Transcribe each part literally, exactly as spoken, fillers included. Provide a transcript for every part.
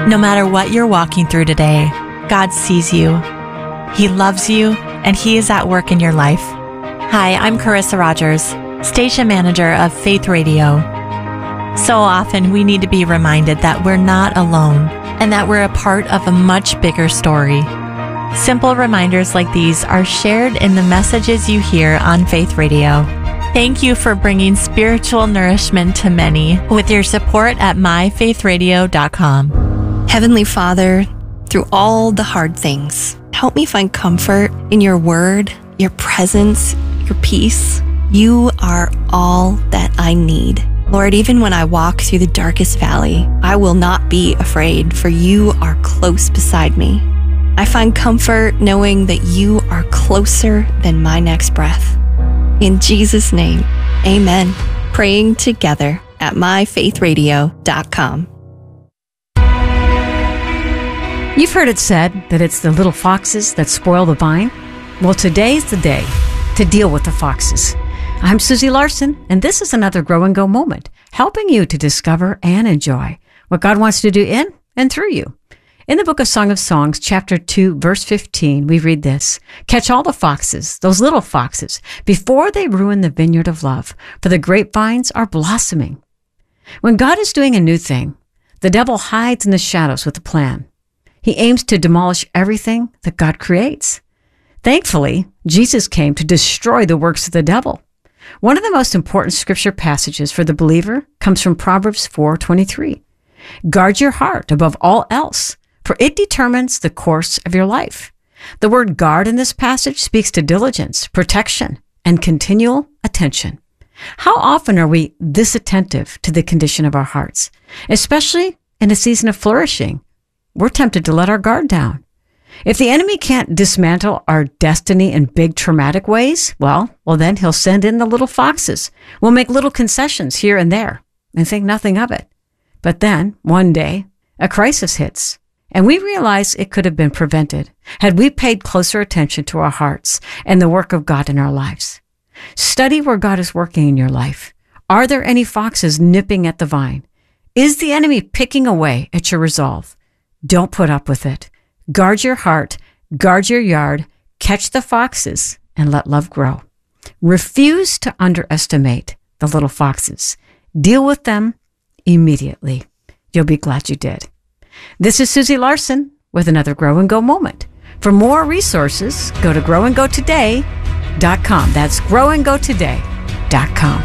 No matter what you're walking through today, God sees you. He loves you, and He is at work in your life. Hi, I'm Carissa Rogers, Station Manager of Faith Radio. So often we need to be reminded that we're not alone and that we're a part of a much bigger story. Simple reminders like these are shared in the messages you hear on Faith Radio. Thank you for bringing spiritual nourishment to many with your support at my faith radio dot com. Heavenly Father, through all the hard things, help me find comfort in your word, your presence, your peace. You are all that I need. Lord, even when I walk through the darkest valley, I will not be afraid, for you are close beside me. I find comfort knowing that you are closer than my next breath. In Jesus' name, amen. Praying together at my faith radio dot com. You've heard it said that it's the little foxes that spoil the vine. Well, today's the day to deal with the foxes. I'm Susie Larson, and this is another Grow and Go moment, helping you to discover and enjoy what God wants to do in and through you. In the book of Song of Songs, chapter two, verse fifteen, we read this: "Catch all the foxes, those little foxes, before they ruin the vineyard of love, for the grapevines are blossoming." When God is doing a new thing, the devil hides in the shadows with a plan. He aims to demolish everything that God creates. Thankfully, Jesus came to destroy the works of the devil. One of the most important scripture passages for the believer comes from Proverbs four twenty-three. "Guard your heart above all else, for it determines the course of your life." The word guard in this passage speaks to diligence, protection, and continual attention. How often are we this attentive to the condition of our hearts? Especially in a season of flourishing, we're tempted to let our guard down. If the enemy can't dismantle our destiny in big traumatic ways, well, well, then he'll send in the little foxes. We'll make little concessions here and there and think nothing of it. But then, one day, a crisis hits, and we realize it could have been prevented had we paid closer attention to our hearts and the work of God in our lives. Study where God is working in your life. Are there any foxes nipping at the vine? Is the enemy picking away at your resolve? Don't put up with it. Guard your heart, guard your yard, catch the foxes, and let love grow. Refuse to underestimate the little foxes. Deal with them immediately. You'll be glad you did. This is Susie Larson with another Grow and Go moment. For more resources, go to grow and go today dot com. That's grow and go today dot com.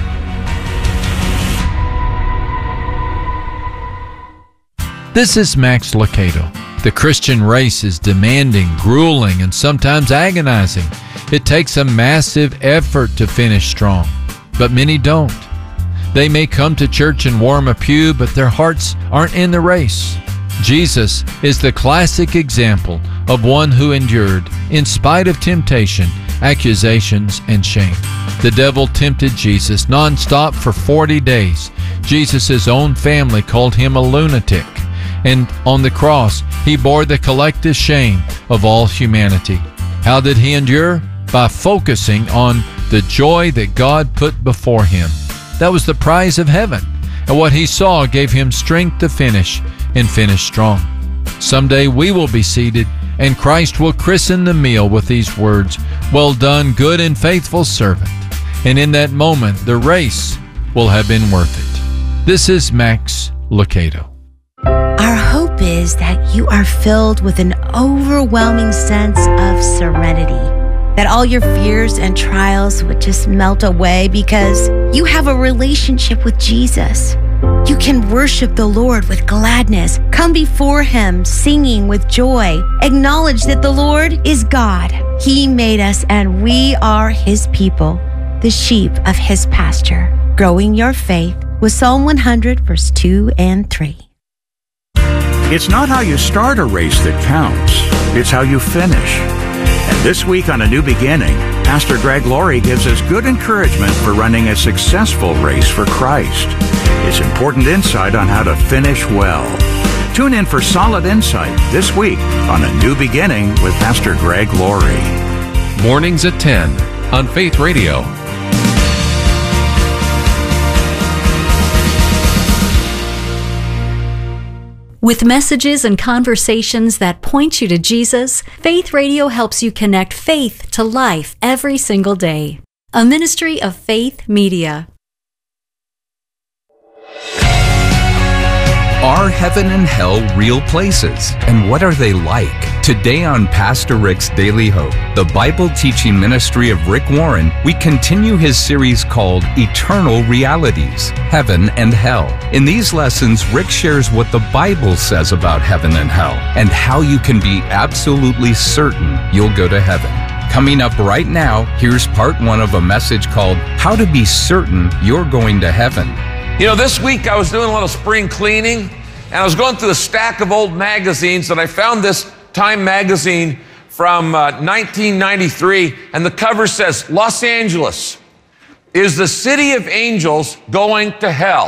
This is Max Lucado. The Christian race is demanding, grueling, and sometimes agonizing. It takes a massive effort to finish strong, but many don't. They may come to church and warm a pew, but their hearts aren't in the race. Jesus is the classic example of one who endured in spite of temptation, accusations, and shame. The devil tempted Jesus nonstop for forty days. Jesus' own family called him a lunatic. And on the cross, he bore the collective shame of all humanity. How did he endure? By focusing on the joy that God put before him. That was the prize of heaven. And what he saw gave him strength to finish and finish strong. Someday we will be seated, and Christ will christen the meal with these words, "Well done, good and faithful servant." And in that moment, the race will have been worth it. This is Max Lucado. Our hope is that you are filled with an overwhelming sense of serenity, that all your fears and trials would just melt away because you have a relationship with Jesus. You can worship the Lord with gladness, come before Him singing with joy, acknowledge that the Lord is God. He made us and we are His people, the sheep of His pasture. Growing your faith with Psalm one hundred, verse two and three. It's not how you start a race that counts, it's how you finish. And this week on A New Beginning, Pastor Greg Laurie gives us good encouragement for running a successful race for Christ. It's important insight on how to finish well. Tune in for solid insight this week on A New Beginning with Pastor Greg Laurie. Mornings at ten on Faith Radio. With messages and conversations that point you to Jesus, Faith Radio helps you connect faith to life every single day. A ministry of Faith Media. Are heaven and hell real places? And what are they like? Today on Pastor Rick's Daily Hope, the Bible teaching ministry of Rick Warren, we continue his series called Eternal Realities, Heaven and Hell. In these lessons, Rick shares what the Bible says about heaven and hell, and how you can be absolutely certain you'll go to heaven. Coming up right now, here's part one of a message called How to Be Certain You're Going to Heaven. You know, this week I was doing a little spring cleaning, and I was going through a stack of old magazines, and I found this Time magazine from uh, nineteen ninety-three, and the cover says, Los Angeles, is the city of angels going to hell?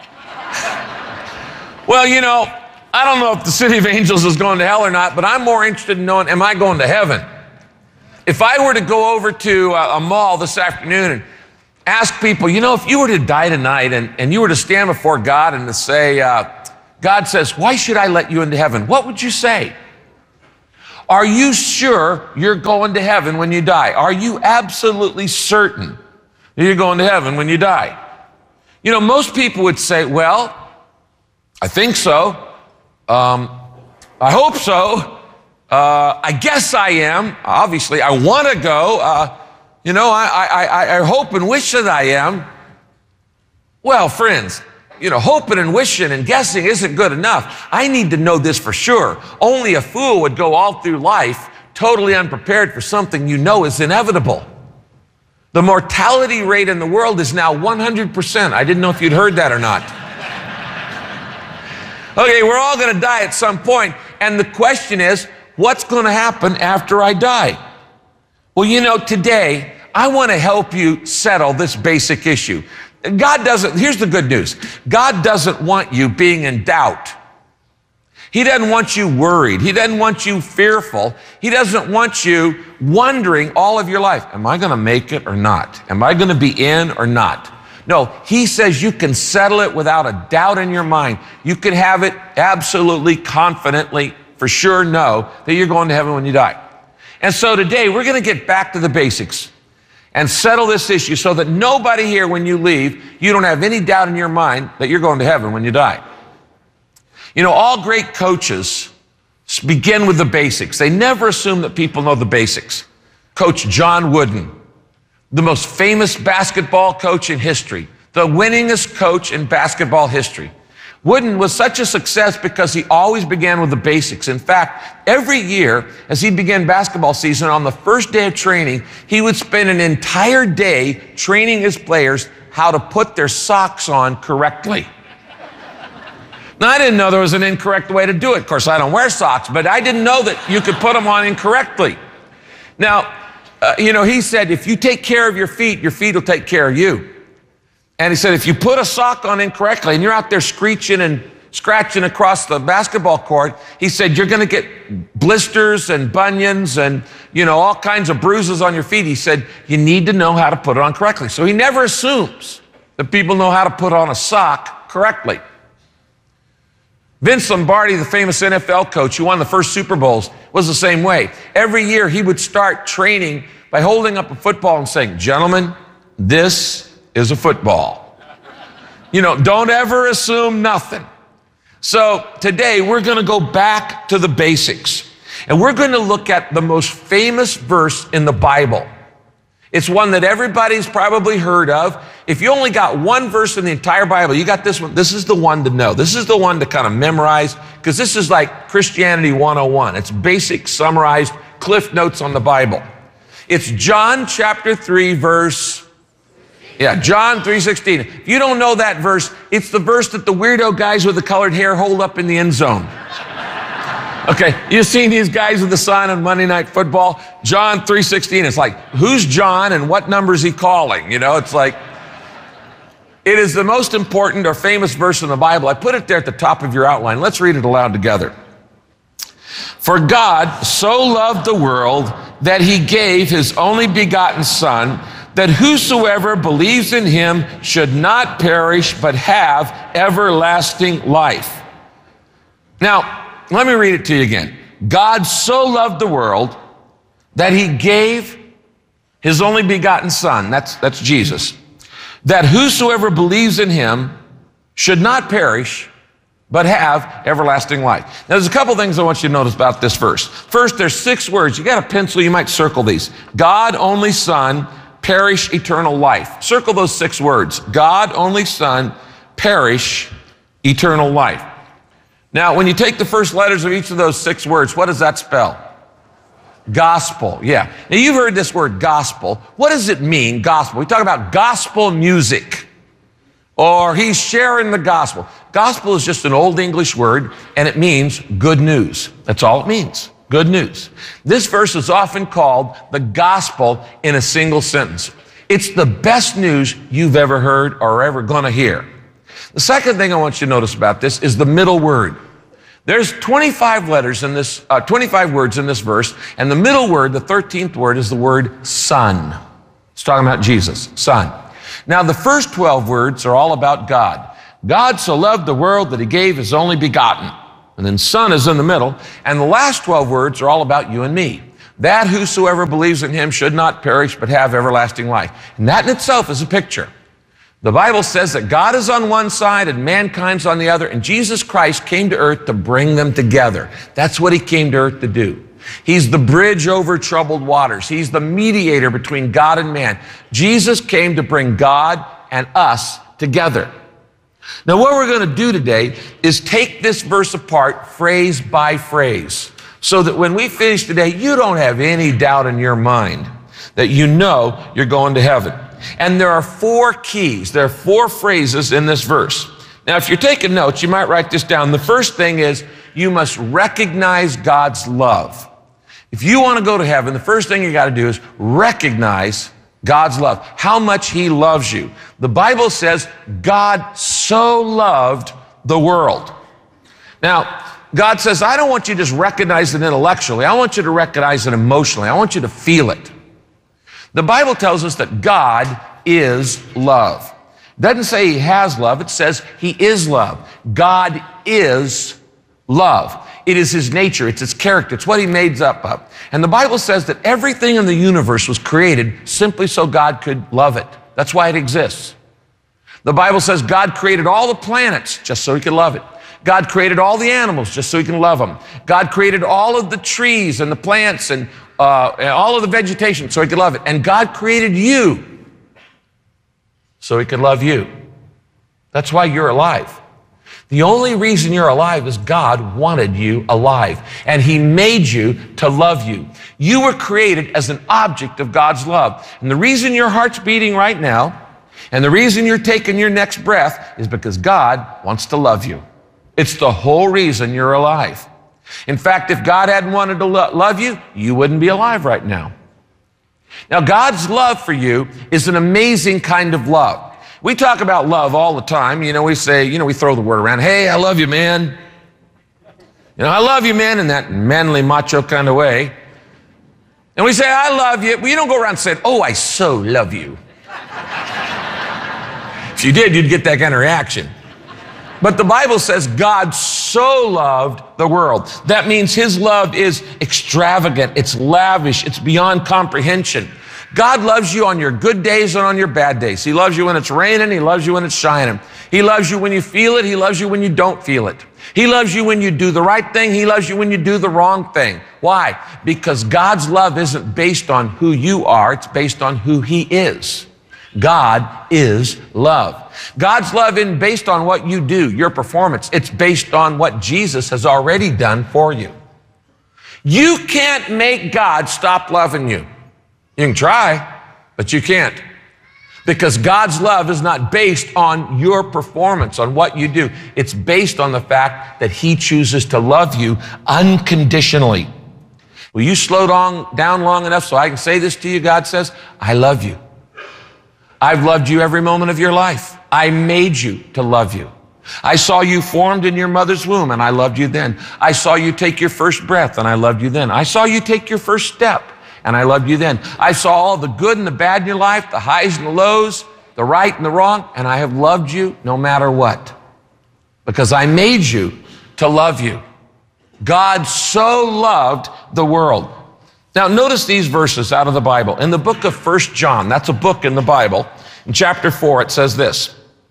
Well, you know, I don't know if the city of angels is going to hell or not, but I'm more interested in knowing, am I going to heaven? If I were to go over to a, a mall this afternoon and ask people, you know, if you were to die tonight and, and you were to stand before God and to say, uh, God says, why should I let you into heaven? What would you say? Are you sure you're going to heaven when you die? Are you absolutely certain that you're going to heaven when you die? You know, most people would say, well, I think so. Um, I hope so. Uh, I guess I am. Obviously, I want to go. Uh, You know, I, I, I hope and wish that I am. Well, friends, you know, hoping and wishing and guessing isn't good enough. I need to know this for sure. Only a fool would go all through life totally unprepared for something you know is inevitable. The mortality rate in the world is now one hundred percent. I didn't know if you'd heard that or not. Okay, we're all going to die at some point, and the question is, what's going to happen after I die? Well, you know, today, I want to help you settle this basic issue. God doesn't, here's the good news. God doesn't want you being in doubt. He doesn't want you worried. He doesn't want you fearful. He doesn't want you wondering all of your life, am I going to make it or not? Am I going to be in or not? No, he says you can settle it without a doubt in your mind. You can have it absolutely, confidently, for sure know that you're going to heaven when you die. And so today, we're going to get back to the basics and settle this issue so that nobody here, when you leave, you don't have any doubt in your mind that you're going to heaven when you die. You know, all great coaches begin with the basics. They never assume that people know the basics. Coach John Wooden, the most famous basketball coach in history, the winningest coach in basketball history. Wooden was such a success because he always began with the basics. In fact, every year as he began basketball season, on the first day of training, he would spend an entire day training his players how to put their socks on correctly. Now, I didn't know there was an incorrect way to do it. Of course, I don't wear socks, but I didn't know that you could put them on incorrectly. Now, uh, you know, he said, if you take care of your feet, your feet will take care of you. And he said, if you put a sock on incorrectly and you're out there screeching and scratching across the basketball court, he said, you're going to get blisters and bunions and, you know, all kinds of bruises on your feet. He said, you need to know how to put it on correctly. So he never assumes that people know how to put on a sock correctly. Vince Lombardi, the famous N F L coach who won the first Super Bowls, was the same way. Every year he would start training by holding up a football and saying, gentlemen, this is a football. You know, don't ever assume nothing. So today we're going to go back to the basics, and we're going to look at the most famous verse in the Bible. It's one that everybody's probably heard of. If you only got one verse in the entire Bible, you got this one. This is the one to know. This is the one to kind of memorize, because this is like Christianity one oh one. It's basic, summarized, cliff notes on the Bible. It's John chapter three, verse Yeah, John three sixteen. If you don't know that verse, it's the verse that the weirdo guys with the colored hair hold up in the end zone. Okay, you've seen these guys with the sign on Monday Night Football? John three sixteen. It's like, who's John and what number is he calling? You know, it's like, it is the most important or famous verse in the Bible. I put it there at the top of your outline. Let's read it aloud together. For God so loved the world that he gave his only begotten Son, that whosoever believes in him should not perish, but have everlasting life. Now, let me read it to you again. God so loved the world that he gave his only begotten Son, that's, that's Jesus, that whosoever believes in him should not perish, but have everlasting life. Now, there's a couple things I want you to notice about this verse. First, there's six words. You got a pencil, you might circle these. God, only Son, perish, eternal life. Circle those six words. God, only Son, perish, eternal life. Now, when you take the first letters of each of those six words, what does that spell? Gospel, yeah. Now, you've heard this word gospel. What does it mean, gospel? We talk about gospel music, or he's sharing the gospel. Gospel is just an old English word, and it means good news. That's all it means, good news. This verse is often called the gospel in a single sentence. It's the best news you've ever heard or ever gonna hear. The second thing I want you to notice about this is the middle word. There's twenty-five letters in this, uh, twenty-five words in this verse, and the middle word, the thirteenth word, is the word Son. It's talking about Jesus, Son. Now, the first twelve words are all about God. God so loved the world that he gave his only begotten. And then Son is in the middle. And the last twelve words are all about you and me. That whosoever believes in him should not perish, but have everlasting life. And that in itself is a picture. The Bible says that God is on one side and mankind's on the other, and Jesus Christ came to earth to bring them together. That's what he came to earth to do. He's the bridge over troubled waters. He's the mediator between God and man. Jesus came to bring God and us together. Now, what we're going to do today is take this verse apart phrase by phrase, so that when we finish today, you don't have any doubt in your mind that you know you're going to heaven. And there are four keys. There are four phrases in this verse. Now, if you're taking notes, you might write this down. The first thing is you must recognize God's love. If you want to go to heaven, the first thing you got to do is recognize God's love, how much he loves you. The Bible says God so loved the world. Now, God says, I don't want you to just recognize it intellectually. I want you to recognize it emotionally. I want you to feel it. The Bible tells us that God is love. It doesn't say he has love. It says he is love. God is love. It is his nature. It's his character. It's what he made up of. And the Bible says that everything in the universe was created simply so God could love it. That's why it exists. The Bible says God created all the planets just so he could love it. God created all the animals just so he can love them. God created all of the trees and the plants and uh, and all of the vegetation so he could love it. And God created you so he could love you. That's why you're alive. The only reason you're alive is God wanted you alive, and he made you to love you. You were created as an object of God's love. And the reason your heart's beating right now, and the reason you're taking your next breath, is because God wants to love you. It's the whole reason you're alive. In fact, if God hadn't wanted to lo- love you, you wouldn't be alive right now. Now, God's love for you is an amazing kind of love. We talk about love all the time. You know, we say, you know, we throw the word around. Hey, I love you, man. You know, I love you, man, in that manly, macho kind of way. And we say, I love you. Well, you don't go around saying, oh, I so love you. If you did, you'd get that kind of reaction. But the Bible says God so loved the world. That means his love is extravagant. It's lavish. It's beyond comprehension. God loves you on your good days and on your bad days. He loves you when it's raining. He loves you when it's shining. He loves you when you feel it. He loves you when you don't feel it. He loves you when you do the right thing. He loves you when you do the wrong thing. Why? Because God's love isn't based on who you are. It's based on who he is. God is love. God's love isn't based on what you do, your performance. It's based on what Jesus has already done for you. You can't make God stop loving you. You can try, but you can't. Because God's love is not based on your performance, on what you do. It's based on the fact that he chooses to love you unconditionally. Will you slow down long enough so I can say this to you? God says, I love you. I've loved you every moment of your life. I made you to love you. I saw you formed in your mother's womb, and I loved you then. I saw you take your first breath, and I loved you then. I saw you take your first step, and I loved you then. I saw all the good and the bad in your life, the highs and the lows, the right and the wrong, and I have loved you no matter what. Because I made you to love you. God so loved the world. Now, notice these verses out of the Bible. In the book of First John, that's a book in the Bible, in chapter four, it says this: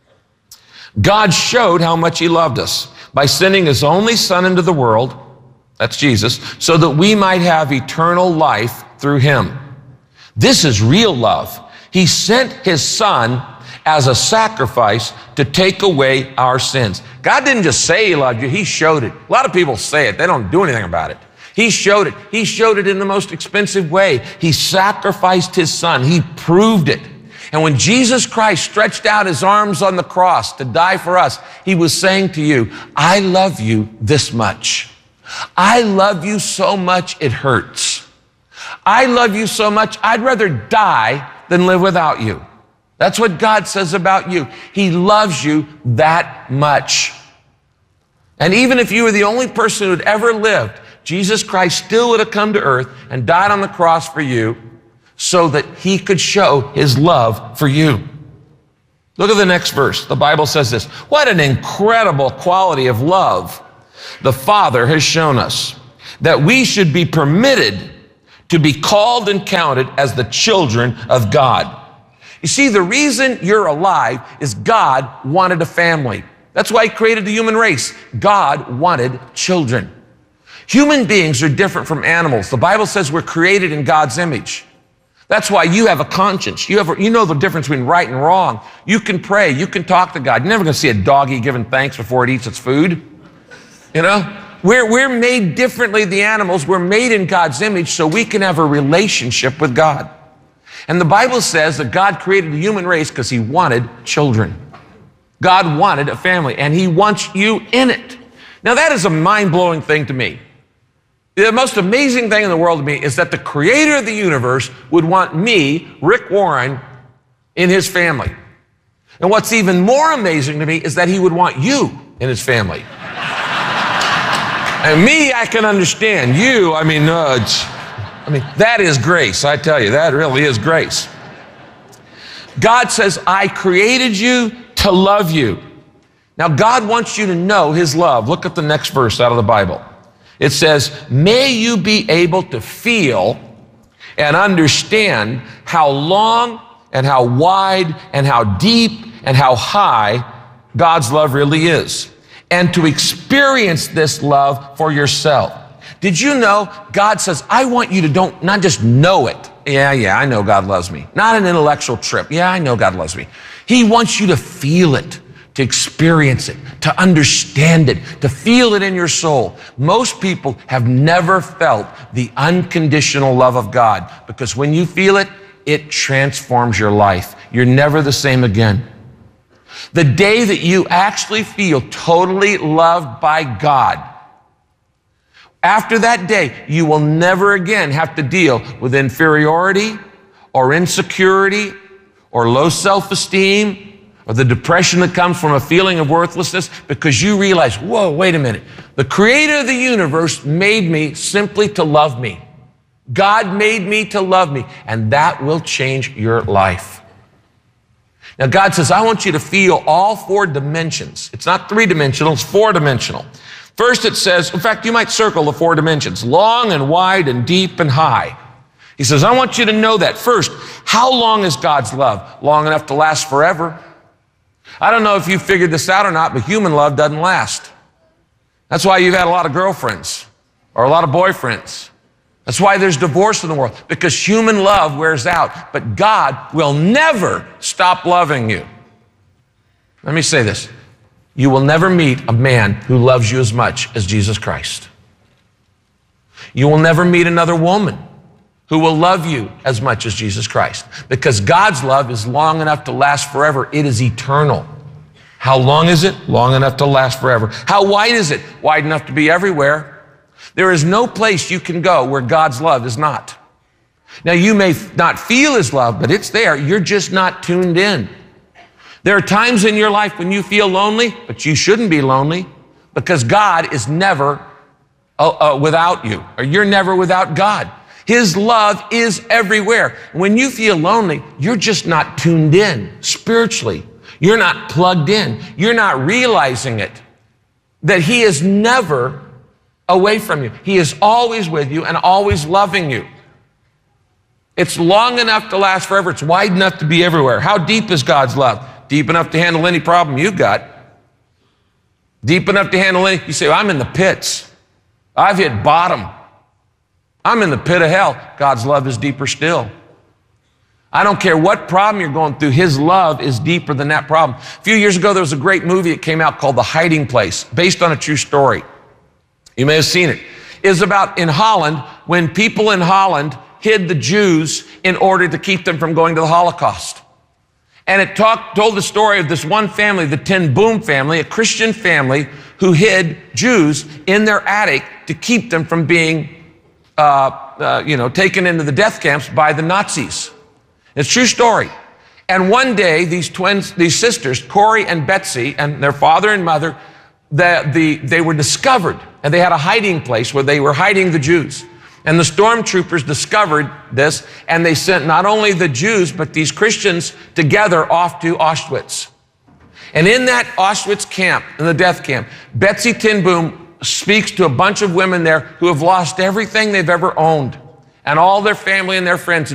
God showed how much he loved us by sending his only Son into the world, that's Jesus, so that we might have eternal life through him. This is real love. He sent his Son as a sacrifice to take away our sins. God didn't just say he loved you, he showed it. A lot of people say it, they don't do anything about it. He showed it. He showed it in the most expensive way. He sacrificed his Son. He proved it. And when Jesus Christ stretched out his arms on the cross to die for us, he was saying to you, I love you this much. I love you so much it hurts. I love you so much I'd rather die than live without you. That's what God says about you. He loves you that much. And even if you were the only person who'd ever lived, Jesus Christ still would have come to earth and died on the cross for you so that he could show his love for you. Look at the next verse. The Bible says this: what an incredible quality of love the Father has shown us, that we should be permitted to be called and counted as the children of God. You see, the reason you're alive is God wanted a family. That's why he created the human race. God wanted children. Human beings are different from animals. The Bible says we're created in God's image. That's why you have a conscience. You have a, you know the difference between right and wrong. You can pray. You can talk to God. You're never going to see a doggy giving thanks before it eats its food. You know? We're, we're made differently than the animals. We're made in God's image so we can have a relationship with God. And the Bible says that God created the human race because he wanted children. God wanted a family, and he wants you in it. Now, that is a mind-blowing thing to me. The most amazing thing in the world to me is that the creator of the universe would want me, Rick Warren, in his family. And what's even more amazing to me is that he would want you in his family. And me, I can understand. You, I mean, uh, I mean, that is grace. I tell you, that really is grace. God says, I created you to love you. Now, God wants you to know his love. Look at the next verse out of the Bible. It says, may you be able to feel and understand how long and how wide and how deep and how high God's love really is, and to experience this love for yourself. Did you know God says, I want you to don't not just know it. Yeah, yeah, I know God loves me. Not an intellectual trip. Yeah, I know God loves me. He wants you to feel it, to experience it, to understand it, to feel it in your soul. Most people have never felt the unconditional love of God, because when you feel it, it transforms your life. You're never the same again. The day that you actually feel totally loved by God, after that day, you will never again have to deal with inferiority or insecurity or low self-esteem or the depression that comes from a feeling of worthlessness, because you realize, whoa, wait a minute. The creator of the universe made me simply to love me. God made me to love me, and that will change your life. Now, God says, I want you to feel all four dimensions. It's not three-dimensional, it's four-dimensional. First, it says, in fact, you might circle the four dimensions, long and wide and deep and high. He says, I want you to know that. First, how long is God's love? Long enough to last forever. I don't know if you figured this out or not, but human love doesn't last. That's why you've had a lot of girlfriends or a lot of boyfriends. That's why there's divorce in the world, because human love wears out, but God will never stop loving you. Let me say this. You will never meet a man who loves you as much as Jesus Christ. You will never meet another woman who will love you as much as Jesus Christ, because God's love is long enough to last forever. It is eternal. How long is it? Long enough to last forever. How wide is it? Wide enough to be everywhere. There is no place you can go where God's love is not. Now, you may not feel his love, but it's there. You're just not tuned in. There are times in your life when you feel lonely, but you shouldn't be lonely, because God is never uh, uh, without you, or you're never without God. His love is everywhere. When you feel lonely, you're just not tuned in spiritually. You're not plugged in. You're not realizing it. that he is never away from you. He is always with you and always loving you. It's long enough to last forever. It's wide enough to be everywhere. How deep is God's love? Deep enough to handle any problem you got. Deep enough to handle any, you say, well, I'm in the pits. I've hit bottom. I'm in the pit of hell. God's love is deeper still. I don't care what problem you're going through, his love is deeper than that problem. A few years ago, there was a great movie that came out called The Hiding Place, based on a true story. You may have seen it. It's about in Holland, when people in Holland hid the Jews in order to keep them from going to the Holocaust. And it talked, told the story of this one family, the Ten Boom family, a Christian family who hid Jews in their attic to keep them from being, uh, uh, you know, taken into the death camps by the Nazis. It's a true story. And one day, these twins, these sisters, Corey and Betsy, and their father and mother, the, the, they were discovered, and they had a hiding place where they were hiding the Jews. And the stormtroopers discovered this, and they sent not only the Jews, but these Christians together off to Auschwitz. And in that Auschwitz camp, in the death camp, Betsy ten Boom speaks to a bunch of women there who have lost everything they've ever owned, and all their family and their friends.